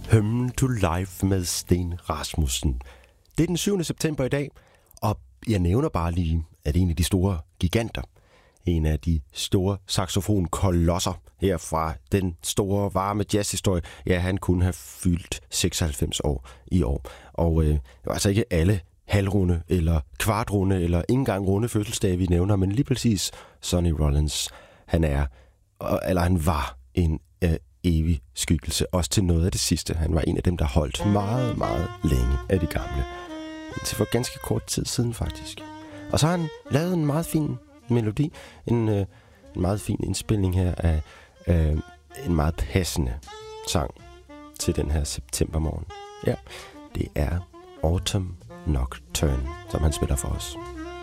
Hymn to Life med Sten Rasmussen. Det er den 7. september i dag, og jeg nævner bare lige, at en af de store giganter, en af de store saxofonkolosser her fra den store varme jazzhistorie, ja, han kunne have fyldt 96 år i år. Og det var altså ikke alle halvrunde eller kvartrunde eller ikke engang runde fødselsdage, vi nævner, men lige præcis Sonny Rollins, han var en evig skikkelse, også til noget af det sidste. Han var en af dem, der holdt meget, meget længe af de gamle. Til for ganske kort tid siden, faktisk. Og så har han lavet en meget fin melodi, en meget fin indspilning her af en meget passende sang til den her septembermorgen. Ja, det er Autumn Nocturne, som han spiller for os.